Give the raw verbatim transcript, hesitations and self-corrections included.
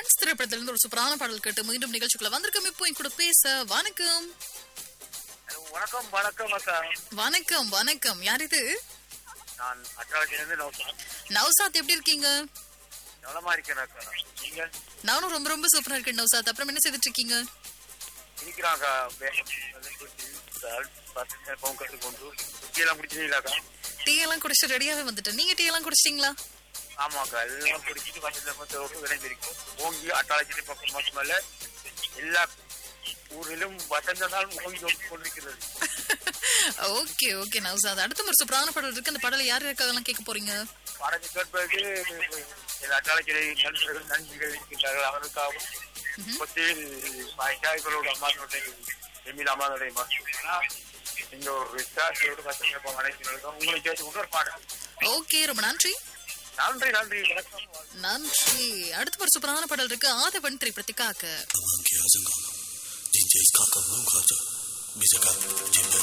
Friends திரைப்படத்திலிருந்து ஒரு சூப்பரான பாடல் கேட்டு மீண்டும் நிகழ்ச்சிக்குள்ள வந்திருக்கோம். இப்போ என் கூட பேச வணக்கம். வணக்கம் வணக்கம் அக்கா. வணக்கம் வணக்கம். யார் இது? நான் அட்ராஜிலிருந்து நௌசாத். நௌசாத் எப்படி இருக்கீங்க? நலமா இருக்கேன் அக்கா. நீங்க? நானும் ரொம்ப ரொம்ப சூப்பரா இருக்கேன் நௌசாத். அப்புறம் என்ன செய்துட்டு இருக்கீங்க? இருக்கிறாங்க கொண்டு டீ எல்லாம் குடிச்சிட்டீங்களாக்கா? டீ எல்லாம் குடிச்சு ரெடியாவே வந்துட்டேன். நீங்க டீ எல்லாம் குடிச்சிட்டீங்களா? ஆமாக்கா, எல்லாம் குடிச்சிட்டு கொஞ்சம் விளைஞ்சிருக்கோம். ஓங்கி அட்டாளச்சிட்டு பக்கம் மட்டுமல்ல எல்லா ஊரிலும் வசந்த நாள் ஓங்கி ஓங்கி கொண்டிருக்கிறது. Okay okay Naushad. அடுத்த ஒரு சூப்பரான பாடல் இருக்கு. அந்த பாடலை யார் இருக்காங்கலாம் கேட்க போறீங்க? பாடத்தை கேட்பதற்கு அட்டாளச்சிலை நண்பர்கள் நண்பிகள் இருக்கின்றார்கள். அவருக்காகவும் இவரோட அம்மானுடைய எம்மில் அம்மானுடைய இந்த ஒரு விசாரிச்சோடு பசங்க அனைத்து உங்களுக்கு கேட்டுக்கொண்டு ஒரு பாடம். ஓகே, ரொம்ப நன்றி. நன்றி நன்றி நன்றி. அடுத்த ஒரு சூப்பரான பாடல் இருக்கு. ஆதவன் திரைப்படத்துக்காக.